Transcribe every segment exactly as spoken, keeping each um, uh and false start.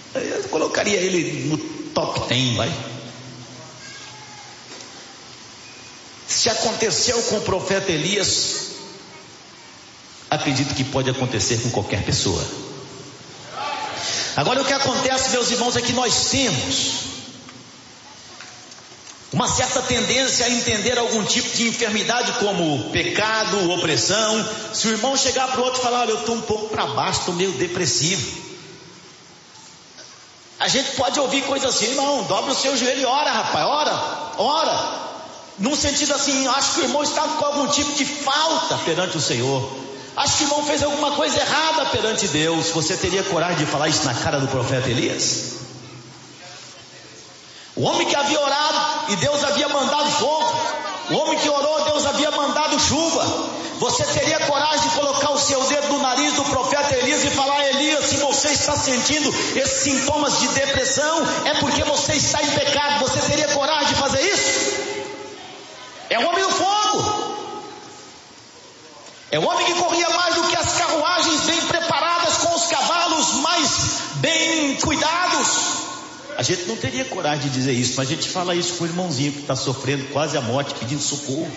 Eu colocaria ele no top dez, vai. Se aconteceu com o profeta Elias, acredito que pode acontecer com qualquer pessoa. Agora o que acontece, meus irmãos, é que nós temos uma certa tendência a entender algum tipo de enfermidade como pecado, opressão. Se o irmão chegar para o outro e falar: olha, eu estou um pouco para baixo, estou meio depressivo, a gente pode ouvir coisas assim: irmão, dobra o seu joelho e ora, rapaz, ora, ora, num sentido assim, acho que o irmão está com algum tipo de falta perante o Senhor, acho que o irmão fez alguma coisa errada perante Deus. Você teria coragem de falar isso na cara do profeta Elias? O homem que havia orado e Deus havia mandado fogo, o homem que orou, Deus havia mandado chuva. Você teria coragem de colocar o seu dedo no nariz do profeta Elias e falar: Elias, se você está sentindo esses sintomas de depressão, é porque você está em pecado? Você teria coragem de fazer isso? É o homem do fogo, é o homem que corria mais do que as carruagens bem preparadas, com os cavalos mais bem cuidados. A gente não teria coragem de dizer isso, mas a gente fala isso com o irmãozinho que está sofrendo quase a morte, pedindo socorro.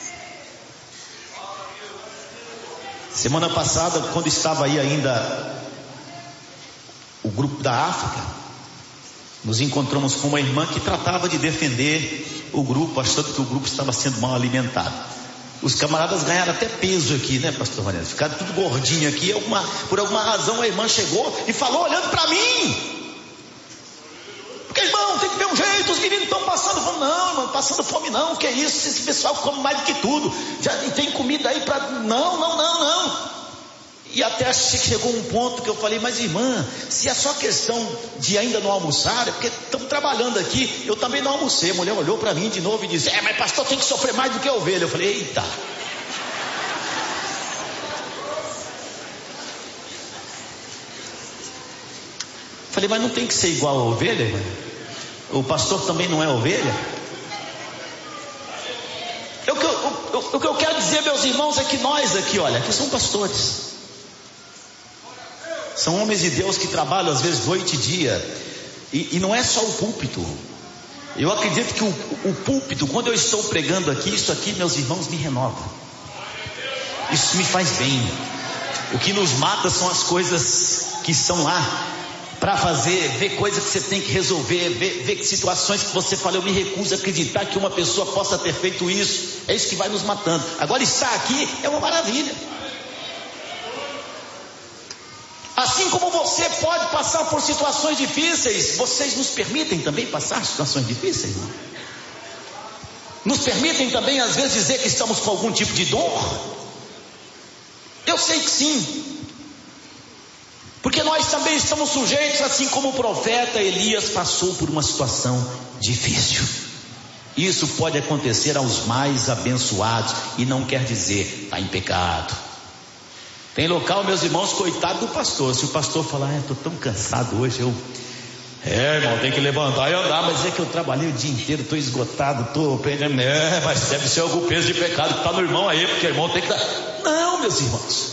Semana passada, quando estava aí ainda o grupo da África, nos encontramos com uma irmã que tratava de defender o grupo, achando que o grupo estava sendo mal alimentado. Os camaradas ganharam até peso aqui, né, pastor Mariano? Ficaram tudo gordinho aqui. Alguma, por alguma razão a irmã chegou e falou olhando para mim: porque, irmão, tem que ter um jeito, os meninos estão passando fome. Não, irmão, passando fome não, que é isso? Esse pessoal come mais do que tudo, já tem comida aí para... Não, não, não, não. E até chegou um ponto que eu falei: mas irmã, se é só questão de ainda não almoçar, é porque estamos trabalhando aqui. Eu também não almocei. A mulher olhou para mim de novo e disse: é, mas pastor, tem que sofrer mais do que a ovelha. Eu falei: eita. Falei: mas não tem que ser igual a ovelha, irmã? O pastor também não é ovelha? O que eu, o, o que eu quero dizer, meus irmãos, é que nós aqui, olha, aqui são pastores, são homens de Deus que trabalham às vezes noite e dia, e, e não é só o púlpito. Eu acredito que o, o púlpito, quando eu estou pregando aqui, isso aqui, meus irmãos, me renova, isso me faz bem. O que nos mata são as coisas que estão lá para fazer, ver coisas que você tem que resolver, ver, ver situações que você fala: eu me recuso a acreditar que uma pessoa possa ter feito isso. É isso que vai nos matando. Agora, estar aqui é uma maravilha. Assim como você pode passar por situações difíceis, vocês nos permitem também passar situações difíceis, não? Nos permitem também às vezes dizer que estamos com algum tipo de dor? Eu sei que sim, porque nós também estamos sujeitos, assim como o profeta Elias passou por uma situação difícil. Isso pode acontecer aos mais abençoados, e não quer dizer está em pecado. Tem local, meus irmãos, coitado do pastor. Se o pastor falar: ah, estou tão cansado hoje, eu... É, irmão, tem que levantar e andar, mas é que eu trabalhei o dia inteiro, estou esgotado, estou... É, mas deve ser algum peso de pecado que está no irmão aí, porque o irmão tem que dar... Não, meus irmãos.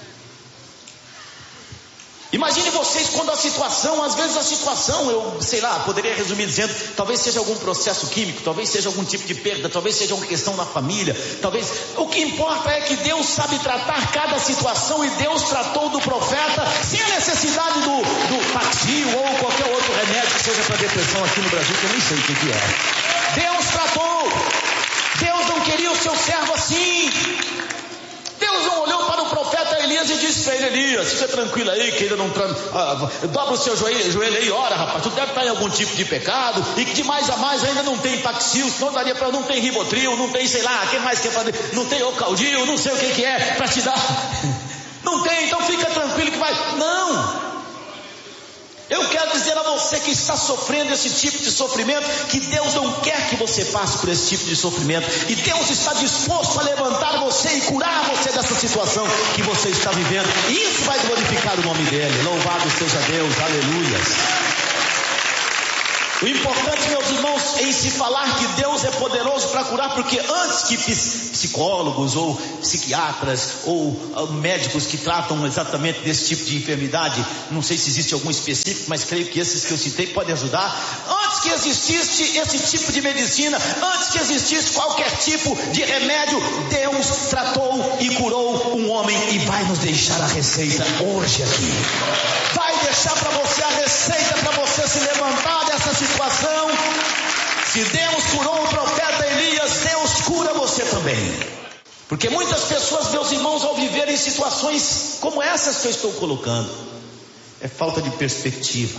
Imagine vocês quando a situação, às vezes a situação, eu sei lá, poderia resumir dizendo, talvez seja algum processo químico, talvez seja algum tipo de perda, talvez seja uma questão na família, talvez, o que importa é que Deus sabe tratar cada situação, e Deus tratou do profeta sem a necessidade do, do Paxil ou qualquer outro remédio que seja para depressão aqui no Brasil, que eu nem sei o que, que é. Deus tratou. Deus não queria o seu servo assim. Deus não olhou para o profeta Elias e disse para ele: Elias, fica tranquilo aí, que ele não tra... ah, dobra o seu joelho, joelho aí, ora, rapaz, tu deve estar em algum tipo de pecado, e que de mais a mais ainda não tem Paxil, não daria para, não tem Ribotril, não tem, sei lá, quem mais quer fazer, não tem Ocaldil, não sei o que que é para te dar, não tem, então fica tranquilo que vai. Não. Eu quero dizer a você que está sofrendo esse tipo de sofrimento, que Deus não quer que você passe por esse tipo de sofrimento, e Deus está disposto a levantar você e curar você dessa situação que você está vivendo, e isso vai glorificar o nome dele. Louvado seja Deus, aleluia. O importante, meus irmãos, é em se falar que Deus é poderoso para curar, porque antes que psicólogos ou psiquiatras ou uh, médicos que tratam exatamente desse tipo de enfermidade, não sei se existe algum específico, mas creio que esses que eu citei podem ajudar. Antes que existisse esse tipo de medicina, antes que existisse qualquer tipo de remédio, Deus tratou e curou um homem e vai nos deixar a receita hoje aqui. Vai deixar para você a receita para você se levantar dessa situação. Se Deus curou o profeta Elias, Deus cura você também. Porque muitas pessoas, meus irmãos, ao viverem situações como essas que eu estou colocando, é falta de perspectiva,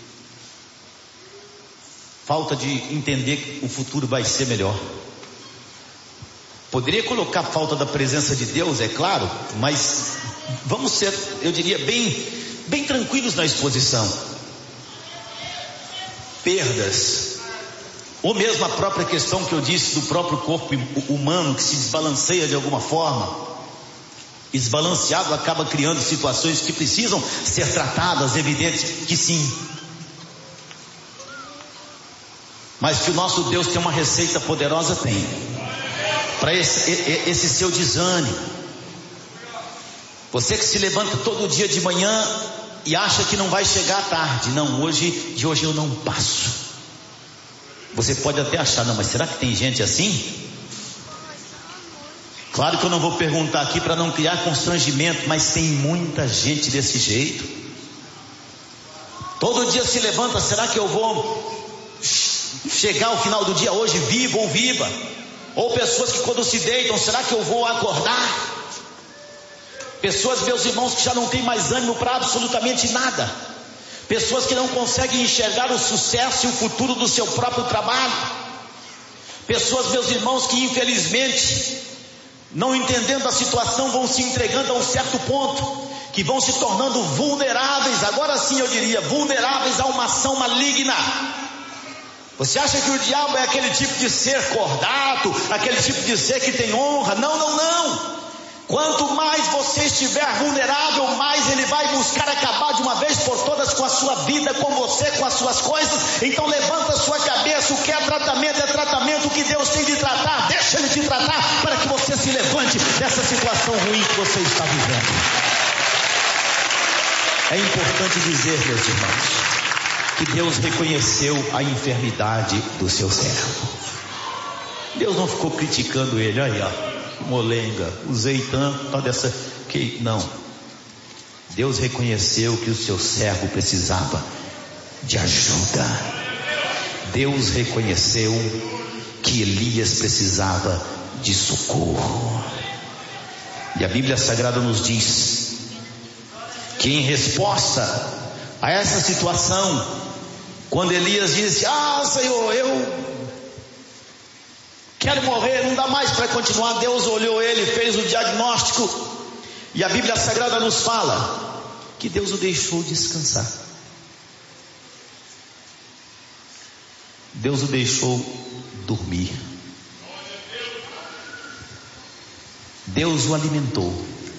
falta de entender que o futuro vai ser melhor. Poderia colocar falta da presença de Deus, é claro, mas vamos ser, eu diria, bem, bem tranquilos na exposição. Perdas, ou mesmo a própria questão que eu disse do próprio corpo humano que se desbalanceia de alguma forma. Desbalanceado acaba criando situações que precisam ser tratadas, evidente que sim. Mas que o nosso Deus tem uma receita poderosa, tem. Para esse, esse seu desânimo. Você que se levanta todo dia de manhã e acha que não vai chegar à tarde. Não, hoje, de hoje eu não passo. Você pode até achar, não, mas será que tem gente assim? Claro que eu não vou perguntar aqui para não criar constrangimento, mas tem muita gente desse jeito. Todo dia se levanta, será que eu vou chegar ao final do dia hoje vivo ou viva? Ou pessoas que quando se deitam, será que eu vou acordar? Pessoas, meus irmãos, que já não têm mais ânimo para absolutamente nada. Pessoas que não conseguem enxergar o sucesso e o futuro do seu próprio trabalho. Pessoas, meus irmãos, que infelizmente, não entendendo a situação, vão se entregando a um certo ponto, que vão se tornando vulneráveis, agora sim eu diria, vulneráveis a uma ação maligna. Você acha que o diabo é aquele tipo de ser cordato, aquele tipo de ser que tem honra? Não, não, não. Quanto mais você estiver vulnerável, mais ele vai buscar acabar de uma vez por todas com a sua vida, com você, com as suas coisas. Então levanta a sua cabeça, o que é tratamento é tratamento, o que Deus tem de tratar, deixa ele te tratar, para que você se levante dessa situação ruim que você está vivendo. É importante dizer, meus irmãos, que Deus reconheceu a enfermidade do seu servo. Deus não ficou criticando ele, aí ó, molenga, usei tanto, tá dessa, que não. Deus reconheceu que o seu servo precisava de ajuda. Deus reconheceu que Elias precisava de socorro. E a Bíblia Sagrada nos diz que em resposta a essa situação, quando Elias disse: ah, Senhor, eu quero morrer, não dá mais para continuar. Deus olhou ele, fez o diagnóstico, e a Bíblia Sagrada nos fala que Deus o deixou descansar. Deus o deixou dormir. Deus o alimentou.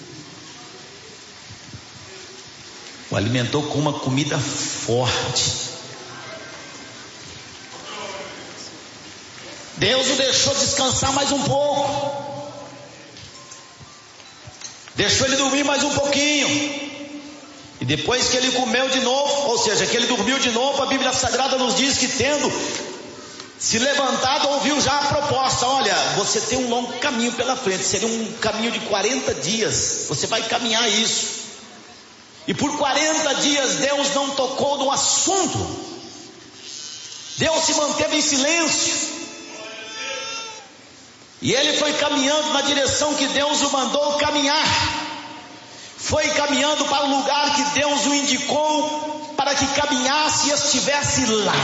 O alimentou com uma comida forte. Deus o deixou descansar mais um pouco. Deixou ele dormir mais um pouquinho. E depois que ele comeu de novo, ou seja, que ele dormiu de novo, a Bíblia Sagrada nos diz que, tendo se levantado, ouviu já a proposta: olha, você tem um longo caminho pela frente, seria um caminho de quarenta dias, você vai caminhar isso. E por quarenta dias Deus não tocou no assunto. Deus se manteve em silêncio. E ele foi caminhando na direção que Deus o mandou caminhar. Foi caminhando para o lugar que Deus o indicou para que caminhasse e estivesse lá.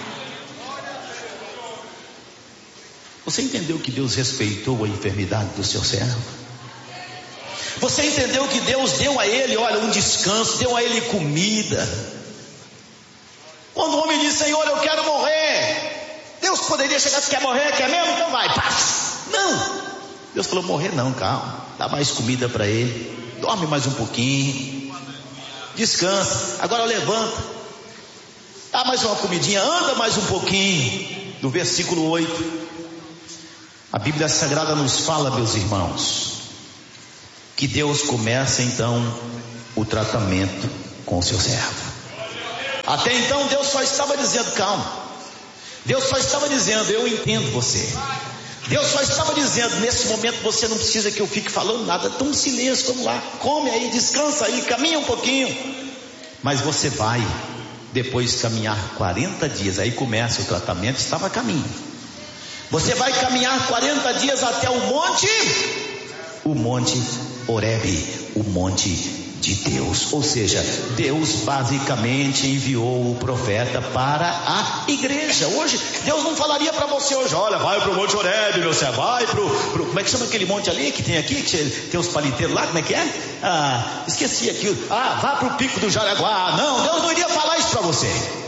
Você entendeu que Deus respeitou a enfermidade do seu servo? Você entendeu que Deus deu a ele, olha, um descanso, deu a ele comida. Quando o homem diz: Senhor, eu quero morrer, Deus poderia chegar: você quer morrer? Quer mesmo? Então vai, passa. Não, Deus falou: morrer não, calma, dá mais comida para ele, dorme mais um pouquinho, descansa, agora levanta. Ah, mais uma comidinha, anda mais um pouquinho. No versículo oito, a Bíblia Sagrada nos fala, meus irmãos, que Deus começa então o tratamento com o seu servo. Até então Deus só estava dizendo, calma. Deus só estava dizendo, eu entendo você. Deus só estava dizendo, nesse momento você não precisa que eu fique falando nada. Toma um silêncio, vamos lá, come aí, descansa aí, caminha um pouquinho. Mas você vai depois caminhar quarenta dias. Aí começa o tratamento, estava a caminho. Você vai caminhar quarenta dias até o monte, o monte Horebe, o monte de Deus. Ou seja, Deus basicamente enviou o profeta para a igreja. Hoje, Deus não falaria para você hoje, olha, vai para o monte Horebe, meu servo, vai para o, como é que chama aquele monte ali que tem aqui, que tem os paliteiros lá, como é que é? Ah, esqueci aquilo, ah, vá para o pico do Jaraguá. Não, Deus não iria falar isso para você.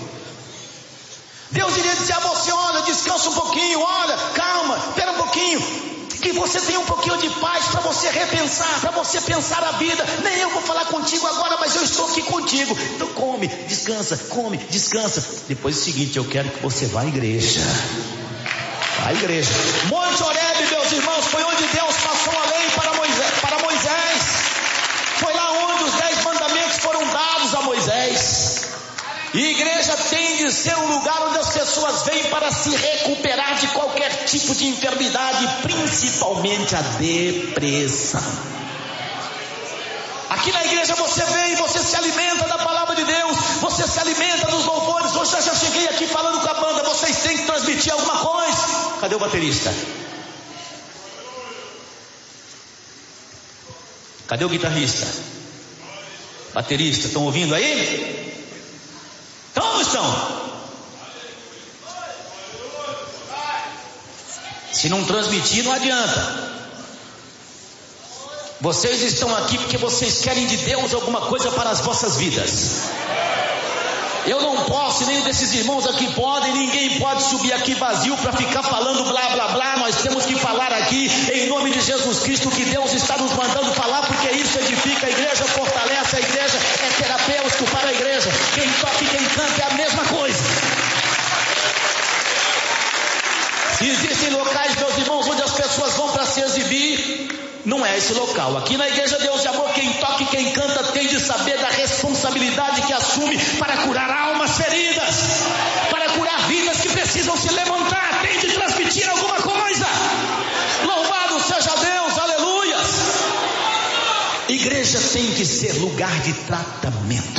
Deus iria dizer a você, olha, descansa um pouquinho, olha, calma, espera um pouquinho, que você tenha um pouquinho de paz para você repensar, para você pensar a vida. Nem eu vou falar contigo agora, mas eu estou aqui contigo. Então come, descansa, come, descansa. Depois é o seguinte, eu quero que você vá à igreja. Vá à igreja. Monte Horebe, meus irmãos, foi onde Deus passou a lei para Moisés, para Moisés. Foi lá onde os dez mandamentos foram dados a Moisés. E igreja tem de ser um lugar onde as pessoas vêm para se recuperar de qualquer tipo de enfermidade, principalmente a depressão. Aqui na igreja você vem e você se alimenta da palavra de Deus, você se alimenta dos louvores. Hoje eu já cheguei aqui falando com a banda, vocês têm que transmitir alguma coisa. Cadê o baterista? Cadê o guitarrista? Baterista, estão ouvindo aí? Estão ou não estão? Se não transmitir, não adianta. Vocês estão aqui porque vocês querem de Deus alguma coisa para as vossas vidas. Eu não posso, nem desses irmãos aqui podem, ninguém pode subir aqui vazio para ficar falando blá blá blá. Nós temos que falar aqui em nome de Jesus Cristo que Deus está nos mandando falar, porque isso edifica a igreja, fortalece a igreja, é terapêutico para a igreja. Quem toca e quem canta é a mesma coisa. Se existem locais, meus irmãos, onde as pessoas vão para se exibir, não é esse local. Aqui na igreja Deus de Amor, quem toca e quem canta tem de saber da responsabilidade que assume para curar almas feridas, para curar vidas que precisam se levantar, tem de transmitir alguma coisa. Louvado seja Deus, aleluias. Igreja tem que ser lugar de tratamento.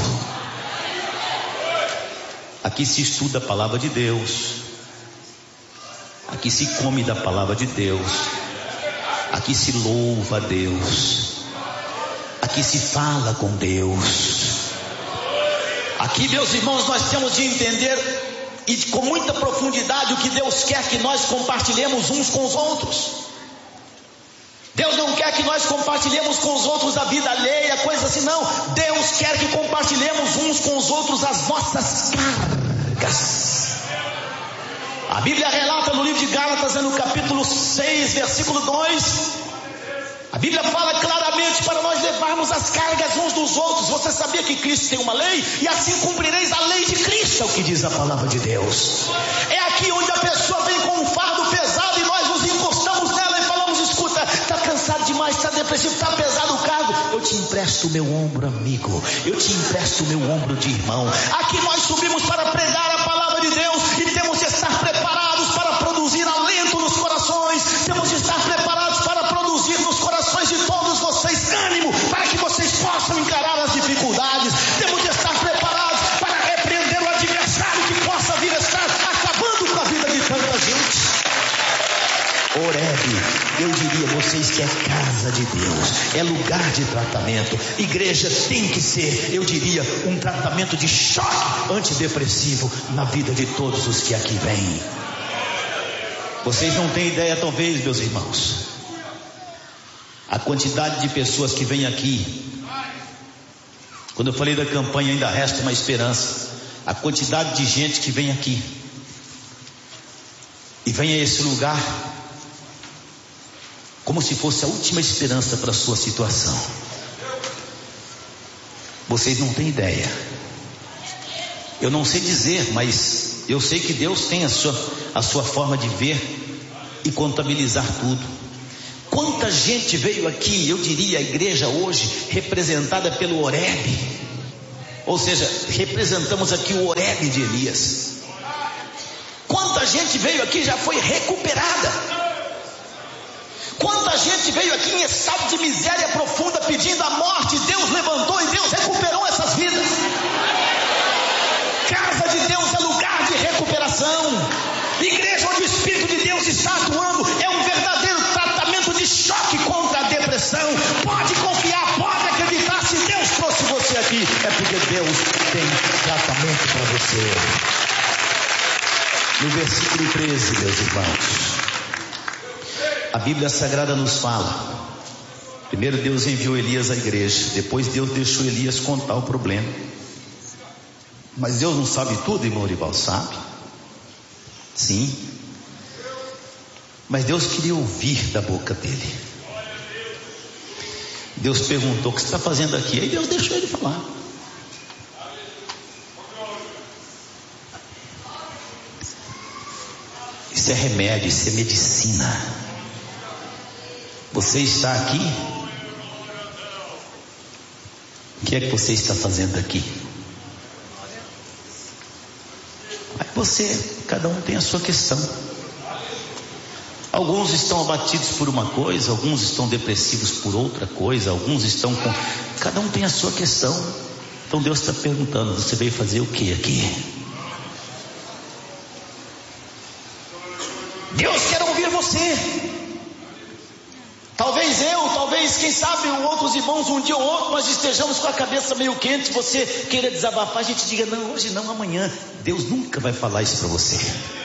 Aqui se estuda a palavra de Deus, aqui se come da palavra de Deus, aqui se louva a Deus, aqui se fala com Deus. Aqui, meus irmãos, nós temos de entender e com muita profundidade o que Deus quer que nós compartilhemos uns com os outros. Deus não quer que nós compartilhemos com os outros a vida alheia, coisa assim, não. Deus quer que compartilhemos uns com os outros as nossas cargas. A Bíblia relata no livro de Gálatas, no capítulo seis, versículo dois, a Bíblia fala claramente para nós levarmos as cargas uns dos outros. Você sabia que Cristo tem uma lei? E assim cumprireis a lei de Cristo, é o que diz a palavra de Deus. É aqui onde a pessoa vem com um fardo pesado e nós nos encostamos nela e falamos, escuta, está cansado demais, está depressivo, está pesado o cargo, eu te empresto o meu ombro amigo, eu te empresto o meu ombro de irmão. Aqui nós subimos para pregar a palavra de Deus e temos de estar preparados para produzir alento nos corações, temos de estar preparados para produzir nos corações de todos vocês ânimo, para que vocês possam encarar as dificuldades. Temos de estar preparados para repreender o adversário que possa vir a estar acabando com a vida de tanta gente. Horebe, eu diria a vocês que é casa de Deus, é lugar de tratamento. Igreja tem que ser, eu diria, um tratamento de choque antidepressivo na vida de todos os que aqui vêm. Vocês não têm ideia, talvez, meus irmãos, a quantidade de pessoas que vêm aqui. Quando eu falei da campanha Ainda Resta Uma Esperança, a quantidade de gente que vem aqui e vem a esse lugar como se fosse a última esperança para a sua situação. Vocês não têm ideia Eu não sei dizer, mas eu sei que Deus tem a sua, a sua forma de ver e contabilizar tudo. Quanta gente veio aqui, eu diria a igreja hoje, representada pelo Horebe. Ou seja, representamos aqui o Horebe de Elias. Quanta gente veio aqui e já foi recuperada. Quanta gente veio aqui em estado de miséria profunda pedindo a morte, Deus levantou e Deus recuperou essas vidas. Casa de Deus é lugar de recuperação. Igreja onde o Espírito de Deus está atuando é um verdadeiro tratamento de choque contra a depressão. Pode confiar, pode acreditar, se Deus trouxe você aqui, é porque Deus tem tratamento para você. No versículo treze, meus irmãos, a Bíblia Sagrada nos fala, primeiro Deus enviou Elias à igreja, depois Deus deixou Elias contar o problema. Mas Deus não sabe tudo, irmão Orival, sabe? Sim. Mas Deus queria ouvir da boca dele. Deus perguntou: o que você está fazendo aqui? Aí Deus deixou ele falar. Isso é remédio, isso é medicina. Você está aqui? O que é que você está fazendo aqui? Aí você, cada um tem a sua questão. Alguns estão abatidos por uma coisa, alguns estão depressivos por outra coisa, alguns estão com... Cada um tem a sua questão. Então Deus está perguntando: você veio fazer o que aqui? Deus quer ouvir você. Talvez eu, talvez, quem sabe, outros irmãos, um dia ou outro, nós estejamos com a cabeça meio quente, você queira desabafar, a gente diga: não, hoje não, amanhã. Deus nunca vai falar isso para você.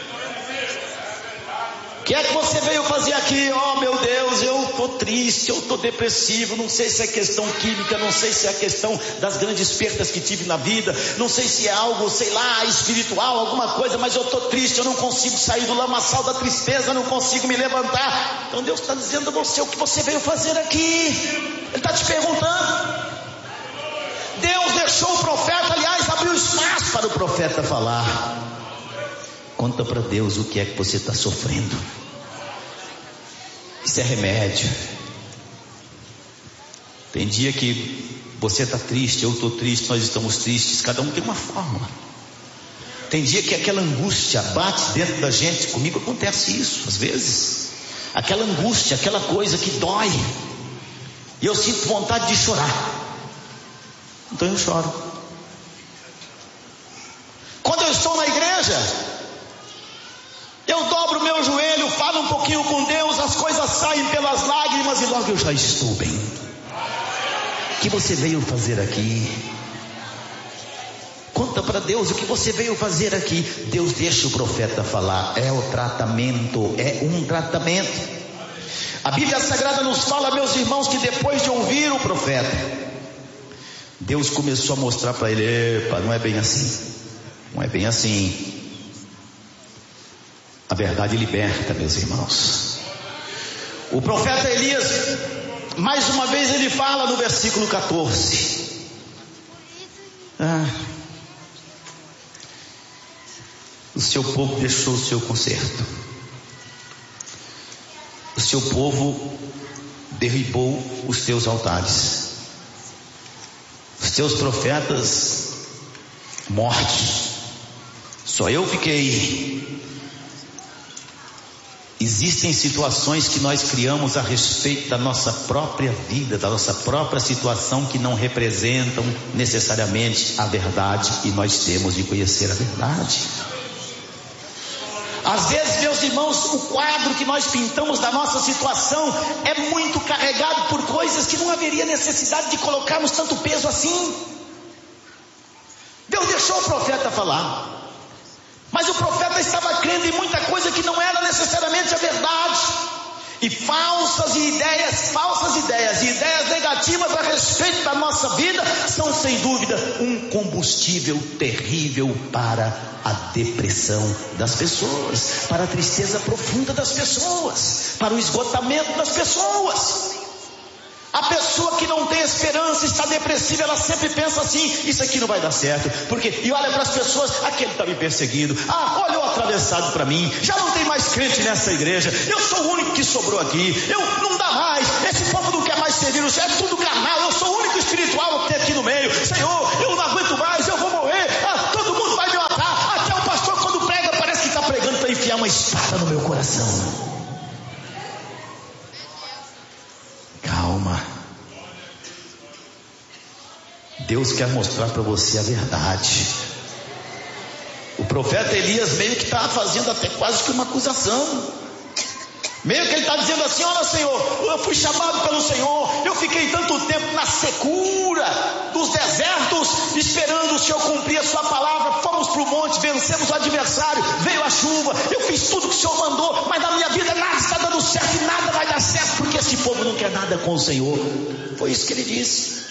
O que é que você veio fazer aqui? Oh meu Deus, eu estou triste, eu estou depressivo, não sei se é questão química, não sei se é questão das grandes perdas que tive na vida, não sei se é algo, sei lá, espiritual, alguma coisa, mas eu estou triste, eu não consigo sair do lamaçal da tristeza, não consigo me levantar. Então Deus está dizendo a você: o que você veio fazer aqui? Ele está te perguntando. Deus deixou o profeta, aliás, abriu espaço para o profeta falar. Conta para Deus o que é que você está sofrendo. Isso é remédio. Tem dia que você está triste, eu estou triste, nós estamos tristes, cada um tem uma fórmula. Tem dia que aquela angústia bate dentro da gente. Comigo acontece isso às vezes. Aquela angústia, aquela coisa que dói, e eu sinto vontade de chorar. Então eu choro. Quando eu estou na igreja, eu dobro o meu joelho, falo um pouquinho com Deus, as coisas saem pelas lágrimas e logo eu já estou bem. O que você veio fazer aqui? Conta para Deus o que você veio fazer aqui. Deus deixa o profeta falar. É o tratamento, é um tratamento. A Bíblia Sagrada nos fala, meus irmãos, que depois de ouvir o profeta, Deus começou a mostrar para ele: epa, não é bem assim, não é bem assim. A verdade liberta, meus irmãos. O profeta Elias, mais uma vez ele fala no versículo catorze. Ah, o seu povo deixou o seu conserto. O seu povo derribou os seus altares. Os seus profetas mortos. Só eu fiquei. Existem situações que nós criamos a respeito da nossa própria vida, da nossa própria situação, que não representam necessariamente a verdade, e nós temos de conhecer a verdade. Às vezes, meus irmãos, o quadro que nós pintamos da nossa situação é muito carregado por coisas que não haveria necessidade de colocarmos tanto peso assim. Deus deixou o profeta falar. Mas o profeta estava crendo em muita coisa que não era necessariamente a verdade. E falsas ideias, falsas ideias e ideias negativas a respeito da nossa vida são sem dúvida um combustível terrível para a depressão das pessoas, para a tristeza profunda das pessoas, para o esgotamento das pessoas. A pessoa que não tem esperança, está depressiva, ela sempre pensa assim: isso aqui não vai dar certo. Porque, e olha para as pessoas, aquele está me perseguindo, ah, olha o atravessado para mim, já não tem mais crente nessa igreja, eu sou o único que sobrou aqui, eu não dá mais, esse povo não quer mais servir, é tudo carnal, eu sou o único espiritual que tem aqui no meio, Senhor, eu não aguento mais, eu vou morrer, ah, todo mundo vai me matar. Até o pastor, quando prega, parece que está pregando para enfiar uma espada no meu coração. Calma. Deus quer mostrar para você a verdade. O profeta Elias meio que está fazendo até quase que uma acusação. Meio que ele está dizendo assim: olha, Senhor, eu fui chamado pelo Senhor, eu fiquei tanto tempo na secura dos desertos, esperando o Senhor cumprir a sua palavra. Fomos para o monte, vencemos o adversário, veio a chuva, eu fiz tudo que o Senhor mandou, mas na minha vida nada está dando certo e nada vai dar certo, porque esse povo não quer nada com o Senhor. Foi isso que ele disse.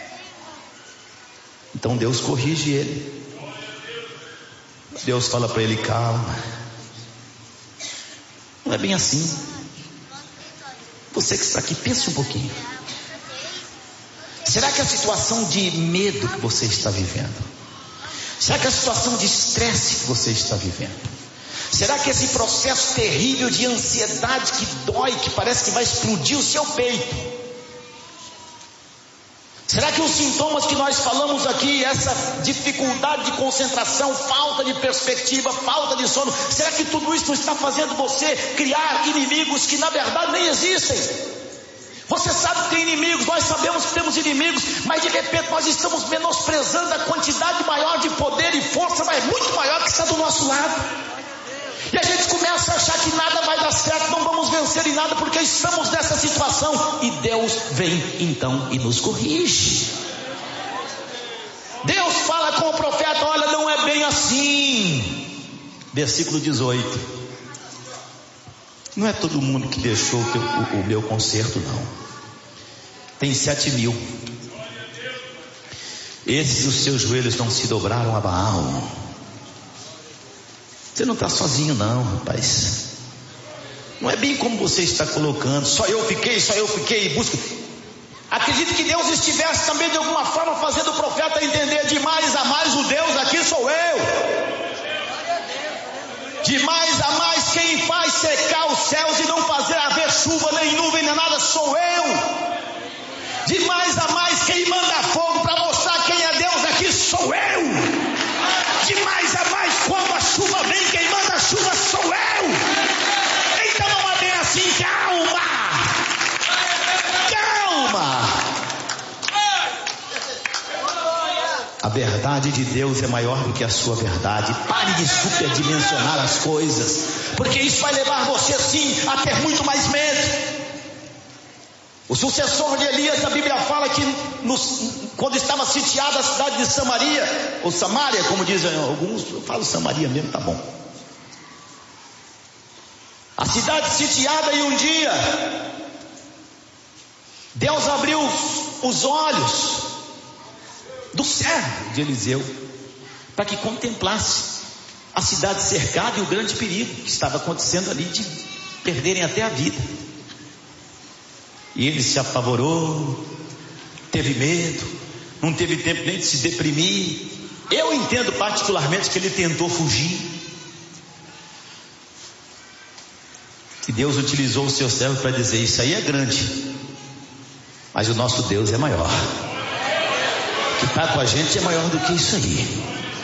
Então Deus corrige ele. Deus fala para ele: calma, não é bem assim. Você que está aqui, pense um pouquinho. Será que a situação de medo que você está vivendo, será que a situação de estresse que você está vivendo, será que esse processo terrível de ansiedade que dói, que parece que vai explodir o seu peito, será que os sintomas que nós falamos aqui, essa dificuldade de concentração, falta de perspectiva, falta de sono, será que tudo isso não está fazendo você criar inimigos que na verdade nem existem? Você sabe que tem inimigos, nós sabemos que temos inimigos, mas de repente nós estamos menosprezando a quantidade maior de poder e força, mas muito maior que está do nosso lado. E a gente começa a achar que nada vai dar certo, não vamos vencer em nada, porque estamos nessa situação. E Deus vem então e nos corrige. Deus fala com o profeta: olha, não é bem assim. Versículo dezoito. Não é todo mundo que deixou o, teu, o, o meu conserto, não. Tem sete mil. Esses os seus joelhos não se dobraram a Baal. Você não está sozinho não, rapaz. Não é bem como você está colocando: só eu fiquei, só eu fiquei, busca. Acredito que Deus estivesse também de alguma forma fazendo o profeta entender: de mais a mais o Deus aqui sou eu. De mais a mais quem faz secar os céus e não fazer haver chuva, nem nuvem, nem nada, sou eu. De mais a mais quem manda fogo para mostrar quem é Deus aqui, sou eu. De mais a mais quando a chuva vem, quem manda a chuva sou eu. Então não é bem assim. Calma, calma. A verdade de Deus é maior do que a sua verdade. Pare de superdimensionar as coisas, porque isso vai levar você sim a ter muito mais medo. O sucessor de Elias, a Bíblia fala que nos, quando estava sitiada a cidade de Samaria, ou Samaria, como dizem alguns, eu falo Samaria mesmo, tá bom. A cidade sitiada, e um dia Deus abriu os olhos do servo de Eliseu, para que contemplasse a cidade cercada e o grande perigo que estava acontecendo ali, de perderem até a vida. E ele se apavorou, teve medo, não teve tempo nem de se deprimir. Eu entendo particularmente que ele tentou fugir, que Deus utilizou o seu servo para dizer: isso aí é grande, mas o nosso Deus é maior. Que está com a gente é maior do que isso aí.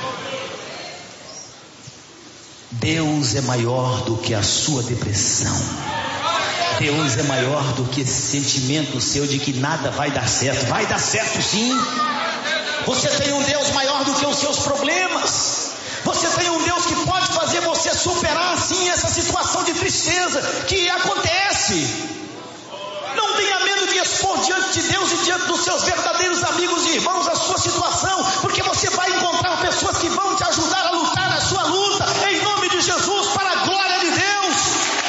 Deus é maior do que a sua depressão. Deus é maior do que esse sentimento seu de que nada vai dar certo. Vai dar certo sim. Você tem um Deus maior do que os seus problemas. Você tem um Deus que pode fazer você superar sim essa situação de tristeza que acontece. Não tenha medo de expor diante de Deus e diante dos seus verdadeiros amigos e irmãos a sua situação, porque você vai encontrar pessoas que vão te ajudar a lutar na sua luta, em nome de Jesus, para a glória de Deus.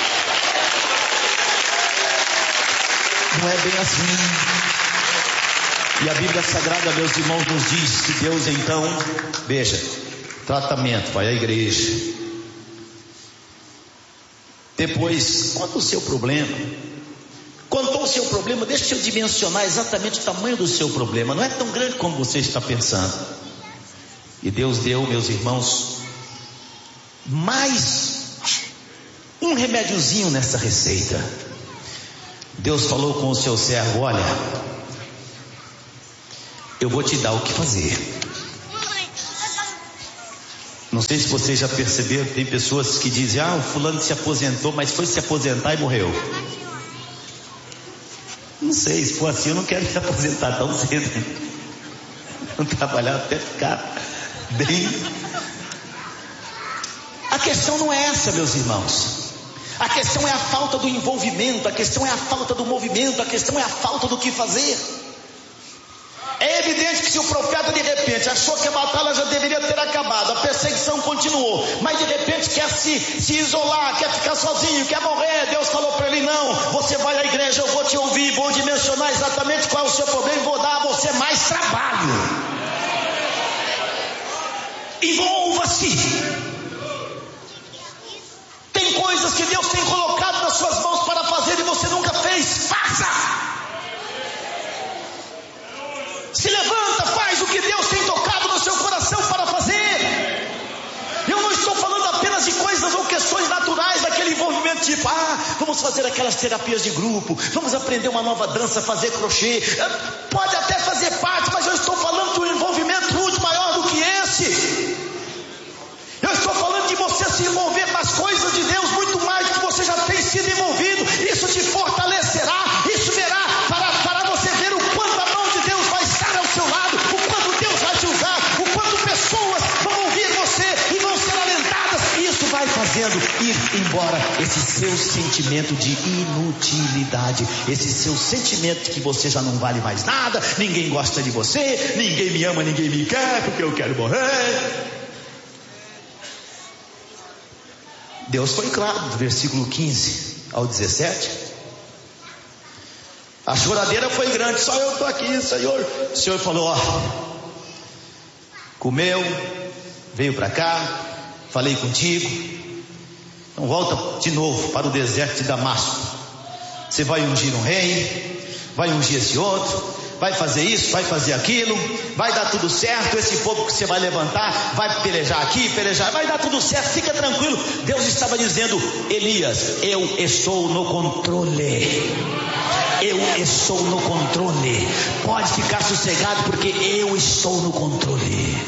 Não é bem assim. E a Bíblia Sagrada, meus irmãos, nos diz que Deus então, veja, tratamento, vai à igreja. Depois, quanto o seu problema, contou o seu problema? Deixa eu dimensionar exatamente o tamanho do seu problema. Não é tão grande como você está pensando. E Deus deu, meus irmãos, mais um remédiozinho nessa receita. Deus falou com o seu servo: olha, eu vou te dar o que fazer. Não sei se vocês já perceberam, tem pessoas que dizem: ah, o fulano se aposentou, mas foi se aposentar e morreu. Não sei, se for assim eu não quero me aposentar tão cedo. Não trabalhar até ficar bem. A questão não é essa, meus irmãos. A questão é a falta do envolvimento, a questão é a falta do movimento, a questão é a falta do que fazer. É evidente que se o profeta de repente achou que a batalha já deveria ter acabado, a perseguição continuou, mas de repente quer se, se isolar, quer ficar sozinho, quer morrer, Deus falou para ele: não, você vai à igreja, eu vou te ouvir, vou dimensionar exatamente qual é o seu problema e vou dar a você mais trabalho. Envolva-se. Tem coisas que Deus tem colocado nas suas mãos para fazer e você nunca fez. Faça! Se levanta, faz o que Deus tem tocado no seu coração para fazer. Eu não estou falando apenas de coisas ou questões naturais, daquele envolvimento tipo: ah, vamos fazer aquelas terapias de grupo, vamos aprender uma nova dança, fazer crochê. Pode até fazer parte, mas eu estou falando de um envolvimento muito maior do que esse. Eu estou falando de você se envolver nas coisas de Deus muito mais do que você já tem sido envolvido. Isso te fortalecerá, isso verá para, para você ver o quanto a mão de Deus vai estar ao seu lado, o quanto Deus vai te usar, o quanto pessoas vão ouvir você e vão ser alentadas. E isso vai fazendo ir embora esse seu sentimento de inutilidade, esse seu sentimento de que você já não vale mais nada, ninguém gosta de você, ninguém me ama, ninguém me quer porque eu quero morrer. Deus foi claro, do versículo quinze ao dezessete. A choradeira foi grande: só eu estou aqui, Senhor. O Senhor falou: ó, comeu, veio para cá, falei contigo, então volta de novo para o deserto de Damasco. Você vai ungir um rei, vai ungir esse outro, vai fazer isso, vai fazer aquilo, vai dar tudo certo. Esse povo que você vai levantar vai pelejar aqui, pelejar, vai dar tudo certo, fica tranquilo. Deus estava dizendo: Elias, eu estou no controle, eu estou no controle, pode ficar sossegado porque eu estou no controle.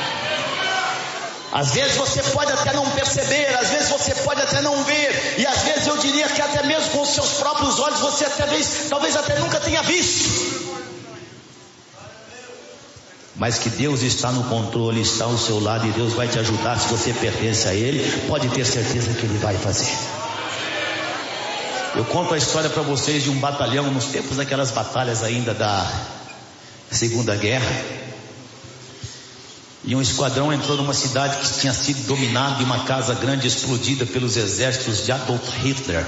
Às vezes você pode até não perceber, às vezes você pode até não ver, e às vezes eu diria que até mesmo com os seus próprios olhos você até vez, talvez até nunca tenha visto. Mas que Deus está no controle, está ao seu lado, e Deus vai te ajudar. Se você pertence a Ele, pode ter certeza que Ele vai fazer. Eu conto a história para vocês de um batalhão nos tempos daquelas batalhas ainda da Segunda Guerra. E um esquadrão entrou numa cidade que tinha sido dominada, e uma casa grande explodida pelos exércitos de Adolf Hitler,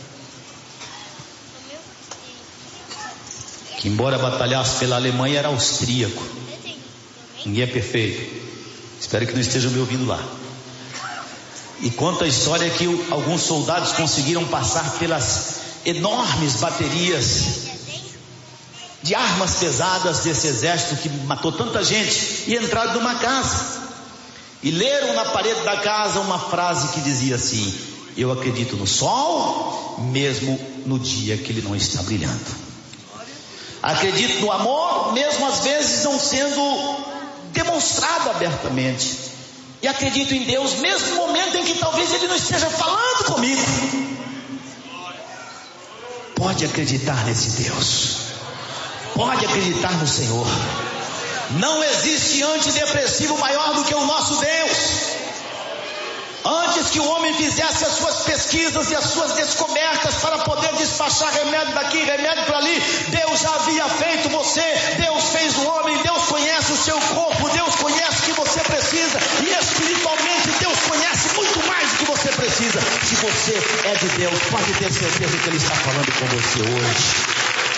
que embora batalhasse pela Alemanha era austríaco. Ninguém é perfeito. Espero que não estejam me ouvindo lá. E conta a história que alguns soldados conseguiram passar pelas enormes baterias de armas pesadas desse exército que matou tanta gente, e entraram numa casa e leram na parede da casa uma frase que dizia assim: eu acredito no sol mesmo no dia que ele não está brilhando. Acredito no amor mesmo às vezes não sendo demonstrado abertamente, e acredito em Deus mesmo no momento em que talvez Ele não esteja falando comigo. Pode acreditar nesse Deus, pode acreditar no Senhor. Não existe antidepressivo maior do que o nosso Deus. Antes que o homem fizesse as suas pesquisas e as suas descobertas para poder despachar remédio daqui, remédio para ali, Deus já havia feito você. Deus fez o homem, Deus conhece o seu corpo, Deus conhece o que você precisa, e espiritualmente Deus conhece muito mais do que você precisa. Se você é de Deus, pode ter certeza que Ele está falando com você hoje.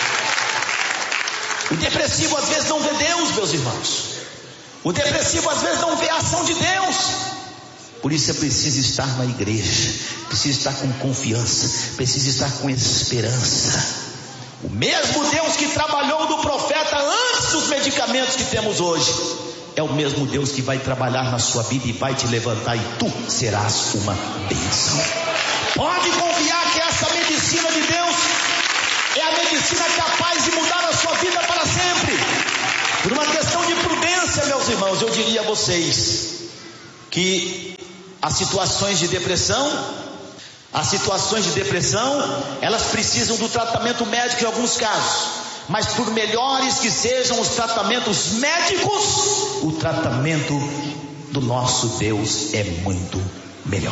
O depressivo às vezes não vê Deus, meus irmãos. O depressivo às vezes não vê a ação de Deus. Por isso é preciso estar na igreja, precisa estar com confiança, precisa estar com esperança. O mesmo Deus que trabalhou no profeta antes dos medicamentos que temos hoje, é o mesmo Deus que vai trabalhar na sua vida e vai te levantar, e tu serás uma bênção. Pode confiar que essa medicina de Deus é a medicina capaz de mudar a sua vida para sempre. Por uma questão de prudência, meus irmãos, eu diria a vocês que as situações de depressão, as situações de depressão, elas precisam do tratamento médico em alguns casos, mas por melhores que sejam os tratamentos médicos, o tratamento do nosso Deus é muito melhor.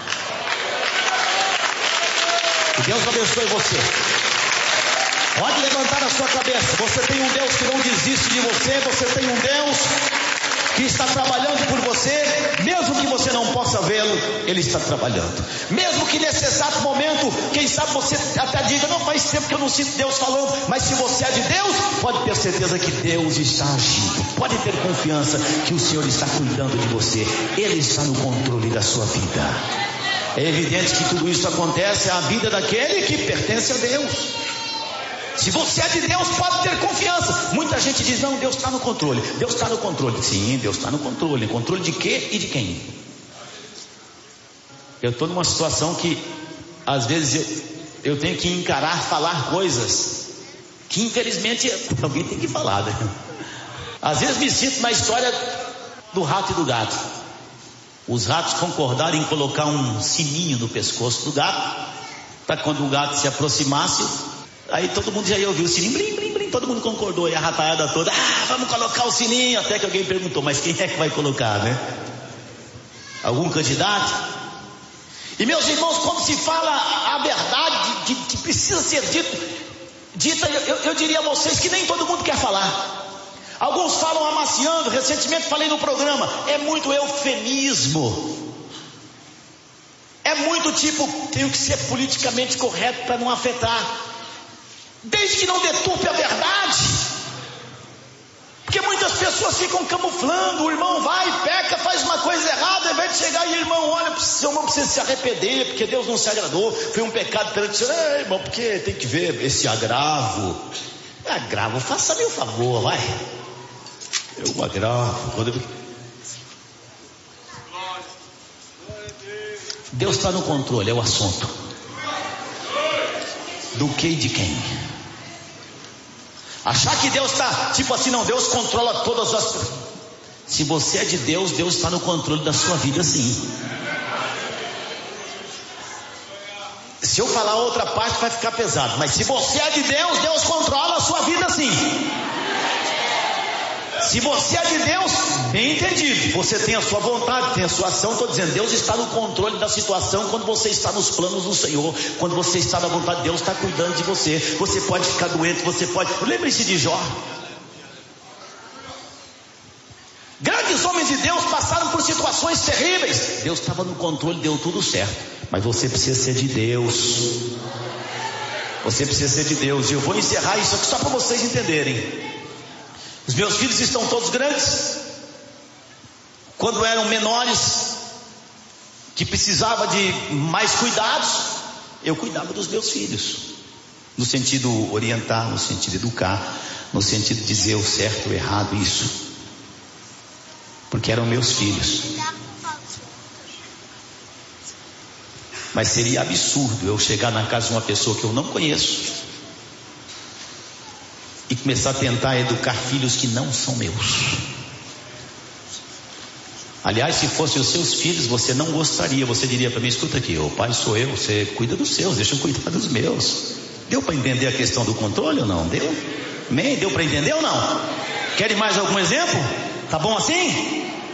Que Deus abençoe você. Pode levantar a sua cabeça. Você tem um Deus que não desiste de você. Você tem um Deus que está trabalhando por você. Mesmo que você não possa vê-lo, Ele está trabalhando. Mesmo que nesse exato momento, quem sabe você até diga: não, faz tempo que eu não sinto Deus falando. Mas se você é de Deus, pode ter certeza que Deus está agindo. Pode ter confiança que o Senhor está cuidando de você. Ele está no controle da sua vida. É evidente que tudo isso acontece à vida daquele que pertence a Deus. Se você é de Deus, pode ter confiança. Muita gente diz: não, Deus está no controle. Deus está no controle. Sim, Deus está no controle. Controle de quê e de quem? Eu estou numa situação que às vezes eu, eu tenho que encarar, falar coisas que infelizmente alguém tem que falar, né? Às vezes me sinto na história do rato e do gato. Os ratos concordaram em colocar um sininho no pescoço do gato, para quando o gato se aproximasse, aí todo mundo já ia ouvir o sininho, blim, blim, blim, todo mundo concordou, e a rataiada toda: ah, vamos colocar o sininho. Até que alguém perguntou: mas quem é que vai colocar, né? Algum candidato? E meus irmãos, quando se fala a verdade que, que precisa ser dito, dita, eu, eu diria a vocês que nem todo mundo quer falar. Alguns falam amaciando. Recentemente falei no programa, é muito eufemismo. É muito tipo, tenho que ser politicamente correto para não afetar, desde que não deturpe a verdade. Porque muitas pessoas ficam camuflando. O irmão vai, peca, faz uma coisa errada, ao invés de chegar e o irmão olha, o irmão precisa se arrepender, porque Deus não se agradou, foi um pecado perante o Senhor. É, irmão, porque tem que ver esse agravo. Agravo, faça-me o favor, vai. Eu agravo. Quando eu... Deus está no controle, é o assunto. Do que e de quem? Achar que Deus está, tipo assim, não, Deus controla todas as... Se você é de Deus, Deus está no controle da sua vida, sim. Se eu falar outra parte vai ficar pesado, mas se você é de Deus, Deus controla a sua vida, sim. Se você é de Deus, bem entendido, você tem a sua vontade, tem a sua ação. Estou dizendo, Deus está no controle da situação. Quando você está nos planos do Senhor, quando você está na vontade de Deus, está cuidando de você. Você pode ficar doente, você pode... Lembre-se de Jó. Grandes homens de Deus passaram por situações terríveis. Deus estava no controle, deu tudo certo. Mas você precisa ser de Deus. Você precisa ser de Deus. E eu vou encerrar isso aqui só para vocês entenderem. Os meus filhos estão todos grandes. Quando eram menores, que precisava de mais cuidados, eu cuidava dos meus filhos, no sentido orientar, no sentido educar, no sentido de dizer o certo, o errado, isso, porque eram meus filhos. Mas seria absurdo eu chegar na casa de uma pessoa que eu não conheço e começar a tentar educar filhos que não são meus. Aliás, se fossem os seus filhos, você não gostaria. Você diria para mim: escuta aqui, o pai sou eu, você cuida dos seus, deixa eu cuidar dos meus. Deu para entender a questão do controle ou não? Deu? Amém? Deu para entender ou não? Querem mais algum exemplo? Tá bom assim?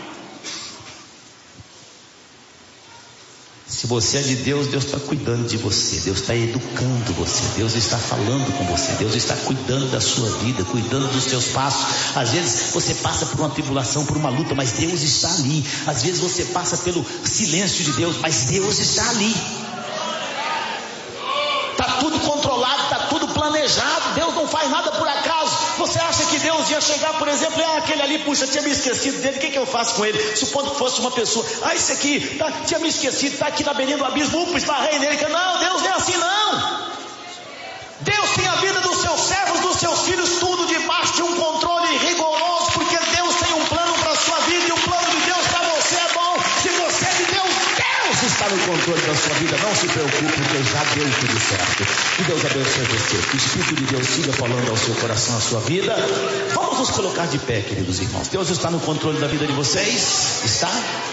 Se você é de Deus, Deus está cuidando de você, Deus está educando você, Deus está falando com você, Deus está cuidando da sua vida, cuidando dos seus passos. Às vezes você passa por uma tribulação, por uma luta, mas Deus está ali. Às vezes você passa pelo silêncio de Deus, mas Deus está ali. Está tudo controlado, está tudo planejado. Deus não faz nada por acaso. Você acha que Deus ia chegar, por exemplo, ah, aquele ali, puxa, tinha me esquecido dele, o que, que eu faço com ele? Supondo que fosse uma pessoa, ah, esse aqui, tá, tinha me esquecido, está aqui na beirinha do abismo, upa, esbarrei nele. Não, Deus não é assim não. Deus tem a vida dos seus servos, dos seus filhos, tudo debaixo de um controle rigoroso, porque Deus tem um plano para a sua vida, e o plano de Deus para você é bom. Se você é de Deus, Deus está no controle da sua vida. Não se preocupe, porque já deu tudo certo. Que Deus abençoe você. Que o Espírito de Deus siga falando ao seu coração, à sua vida. Vamos nos colocar de pé, queridos irmãos. Deus está no controle da vida de vocês? Está?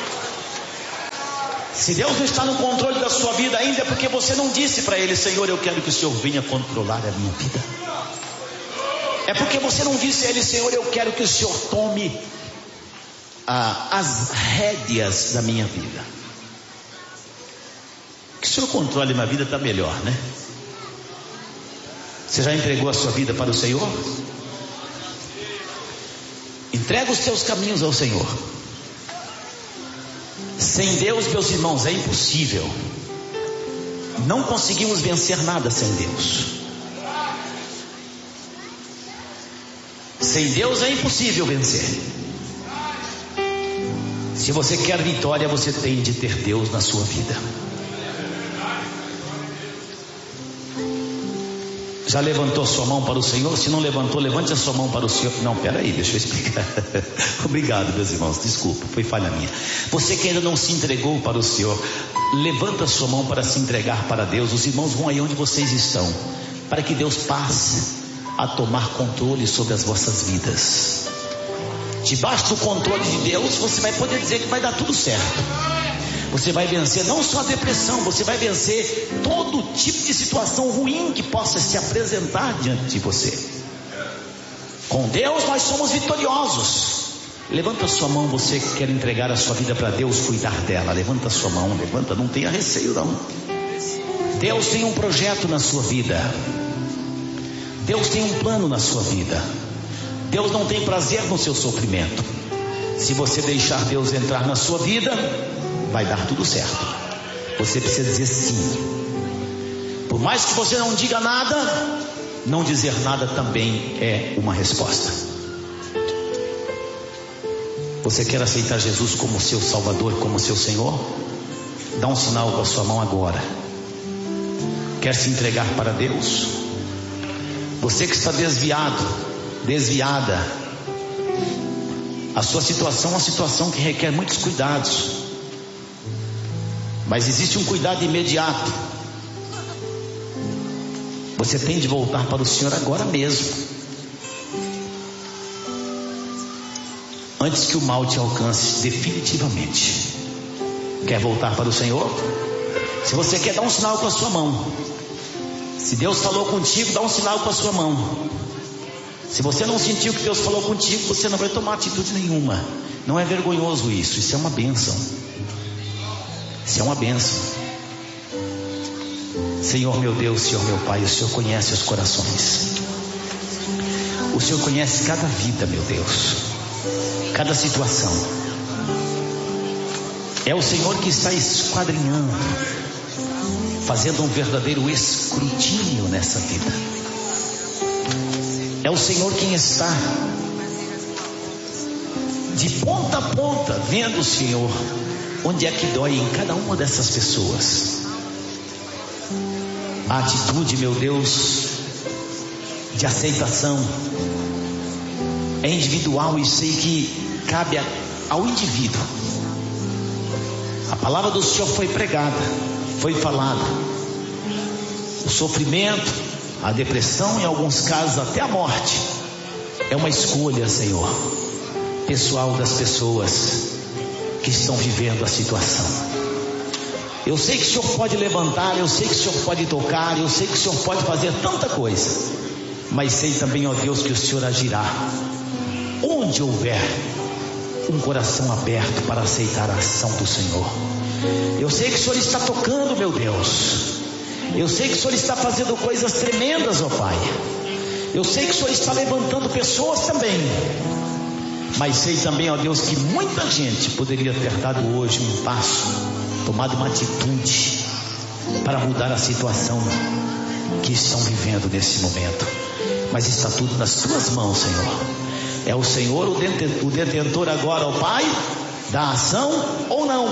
Se Deus não está no controle da sua vida ainda, é porque você não disse para Ele: Senhor, eu quero que o Senhor venha controlar a minha vida. É porque você não disse a Ele: Senhor, eu quero que o Senhor tome ah, as rédeas da minha vida. Que o Senhor controle minha vida está melhor, né? Você já entregou a sua vida para o Senhor? Entrega os teus caminhos ao Senhor. Sem Deus, meus irmãos, é impossível. Não conseguimos vencer nada sem Deus. Sem Deus é impossível vencer. Se você quer vitória, você tem de ter Deus na sua vida. Já levantou sua mão para o Senhor? Se não levantou, levante a sua mão para o Senhor. Não, peraí, deixa eu explicar. Obrigado, meus irmãos, desculpa, foi falha minha. Você que ainda não se entregou para o Senhor, levanta a sua mão para se entregar para Deus. Os irmãos vão aí onde vocês estão, para que Deus passe a tomar controle sobre as vossas vidas. Debaixo do controle de Deus, você vai poder dizer que vai dar tudo certo. Você vai vencer não só a depressão, você vai vencer todo tipo de situação ruim que possa se apresentar diante de você. Com Deus nós somos vitoriosos. Levanta a sua mão, você que quer entregar a sua vida para Deus, cuidar dela. Levanta a sua mão, levanta, não tenha receio não. Deus tem um projeto na sua vida. Deus tem um plano na sua vida. Deus não tem prazer no seu sofrimento. Se você deixar Deus entrar na sua vida, vai dar tudo certo. Você precisa dizer sim. Por mais que você não diga nada, não dizer nada também é uma resposta. Você quer aceitar Jesus como seu Salvador, como seu Senhor? Dá um sinal com a sua mão agora. Quer se entregar para Deus? Você que está desviado, desviada, a sua situação é uma situação que requer muitos cuidados. Mas existe um cuidado imediato. Você tem de voltar para o Senhor agora mesmo, antes que o mal te alcance definitivamente. Quer voltar para o Senhor? Se você quer, dar um sinal com a sua mão. Se Deus falou contigo, dá um sinal com a sua mão. Se você não sentiu que Deus falou contigo, você não vai tomar atitude nenhuma. Não é vergonhoso isso, isso é uma bênção. Isso é uma bênção. Senhor meu Deus, Senhor meu Pai, o Senhor conhece os corações. O Senhor conhece cada vida, meu Deus, cada situação. É o Senhor que está esquadrinhando, fazendo um verdadeiro escrutínio nessa vida. É o Senhor quem está de ponta a ponta, vendo, Senhor, onde é que dói em cada uma dessas pessoas. A atitude, meu Deus, de aceitação é individual, e sei que cabe ao indivíduo. A palavra do Senhor foi pregada, foi falada. O sofrimento, a depressão, em alguns casos até a morte, é uma escolha, Senhor, pessoal das pessoas que estão vivendo a situação. Eu sei que o Senhor pode levantar, eu sei que o Senhor pode tocar, eu sei que o Senhor pode fazer tanta coisa, mas sei também, ó Deus, que o Senhor agirá onde houver um coração aberto para aceitar a ação do Senhor. Eu sei que o Senhor está tocando, meu Deus. Eu sei que o Senhor está fazendo coisas tremendas, ó Pai. Eu sei que o Senhor está levantando pessoas também. Mas sei também, ó Deus, que muita gente poderia ter dado hoje um passo, tomado uma atitude para mudar a situação que estão vivendo nesse momento. Mas está tudo nas tuas mãos, Senhor. É o Senhor o detentor agora, ó Pai, da ação ou não,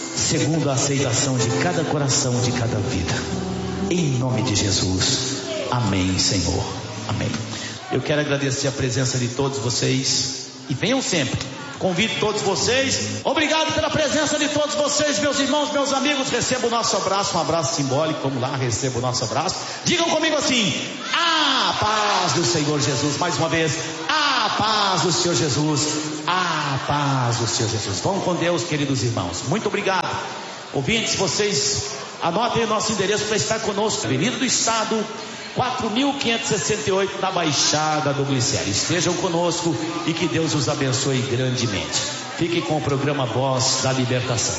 segundo a aceitação de cada coração, de cada vida. Em nome de Jesus. Amém, Senhor. Amém. Eu quero agradecer a presença de todos vocês e venham sempre. Convido todos vocês. Obrigado pela presença de todos vocês, meus irmãos, meus amigos. Receba o nosso abraço, um abraço simbólico. Vamos lá, receba o nosso abraço. Digam comigo assim: a paz do Senhor Jesus. Mais uma vez, a paz do Senhor Jesus. A paz do Senhor Jesus. Vão com Deus, queridos irmãos. Muito obrigado. Ouvintes, vocês anotem o nosso endereço para estar conosco. Avenida do Estado, quatro mil quinhentos e sessenta e oito, na Baixada do Glicério. Estejam conosco e que Deus os abençoe grandemente. Fiquem com o programa Voz da Libertação.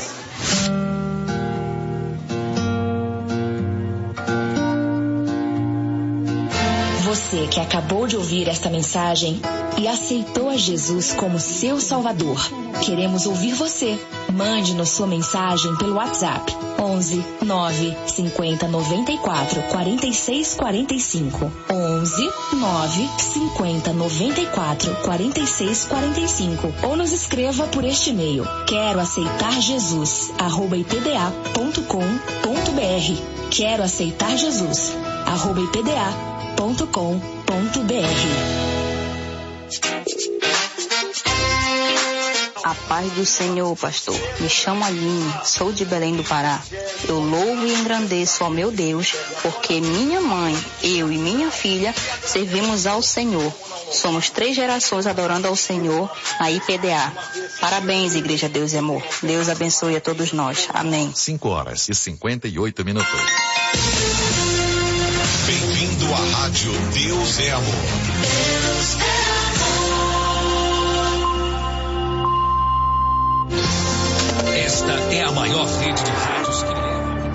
Você que acabou de ouvir esta mensagem e aceitou a Jesus como seu Salvador, queremos ouvir você. Mande-nos sua mensagem pelo WhatsApp onze nove cinquenta noventa e quatro quarenta e seis quarenta e cinco, onze nove cinquenta noventa e quatro quarenta e seis quarenta e cinco, ou nos escreva por este e-mail: quero aceitar Jesus arroba ipda ponto com ponto br. Quero aceitar Jesus arroba ipda ponto com ponto br. A paz do Senhor, pastor. Me chamo Aline, sou de Belém do Pará. Eu louvo e engrandeço ao meu Deus, porque minha mãe, eu e minha filha servimos ao Senhor. Somos três gerações adorando ao Senhor na I P D A. Parabéns, Igreja Deus e Amor. Deus abençoe a todos nós. Amém. cinco horas e cinquenta e oito minutos. Bem-vindo à Rádio Deus é Amor. Deus é Esta é a maior rede de rádios que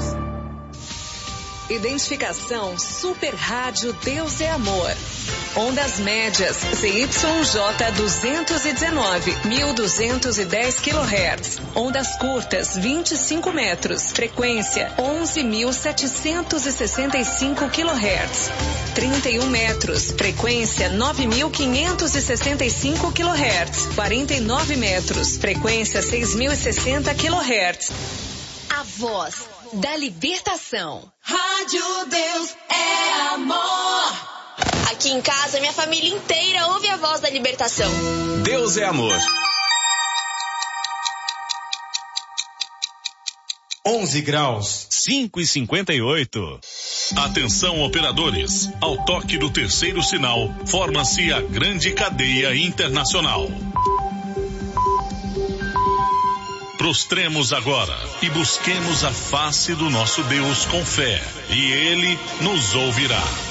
Identificação Super Rádio Deus é Amor. Ondas médias Z Y J duzentos e dezenove, mil duzentos e dez quilohertz. Ondas curtas vinte e cinco metros. Frequência onze mil setecentos e sessenta e cinco quilohertz. trinta e um metros. Frequência nove mil quinhentos e sessenta e cinco quilohertz. quarenta e nove metros. Frequência seis mil e sessenta quilohertz. A voz da libertação. Rádio Deus é Amor. Aqui em casa, minha família inteira ouve a voz da libertação. Deus é Amor. onze graus, cinco e cinquenta e oito. Atenção, operadores. Ao toque do terceiro sinal, forma-se a grande cadeia internacional. Prostremos agora e busquemos a face do nosso Deus com fé, e Ele nos ouvirá.